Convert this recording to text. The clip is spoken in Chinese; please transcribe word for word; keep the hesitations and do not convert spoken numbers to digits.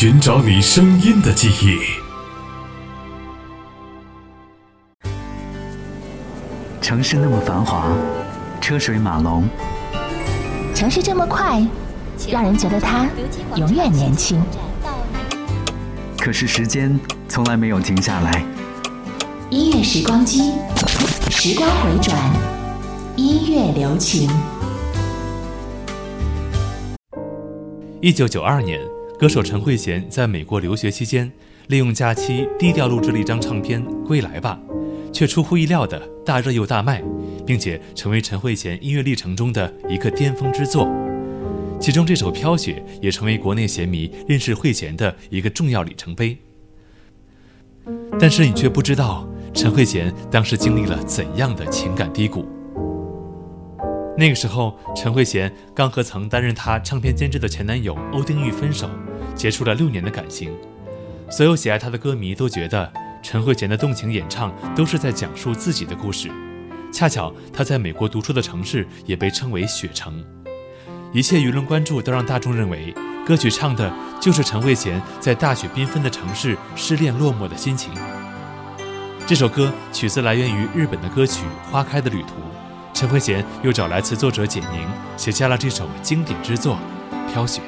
寻找你声音的记忆。 城市那么繁华，车水马龙， 城市这么快，让人觉得它永远年轻。 可是时间从来没有停下来。 音乐时光机，时光回转，音乐留情。 一九九二年，歌手陈慧娴在美国留学期间，利用假期低调录制了一张唱片《归来吧》，却出乎意料的大热又大卖，并且成为陈慧娴音乐历程中的一个巅峰之作。其中这首《飘雪》也成为国内弦迷认识慧娴的一个重要里程碑。但是你却不知道，陈慧娴当时经历了怎样的情感低谷。那个时候，陈慧娴刚和曾担任她唱片监制的前男友欧丁玉分手，结束了六年的感情。所有喜爱她的歌迷都觉得，陈慧娴的动情演唱都是在讲述自己的故事。恰巧她在美国读书的城市也被称为雪城。一切舆论关注都让大众认为，歌曲唱的就是陈慧娴在大雪缤纷的城市失恋落寞的心情。这首歌曲子来源于日本的歌曲《花开的旅途》，陈慧娴又找来词作者简宁，写下了这首经典之作《飘雪》。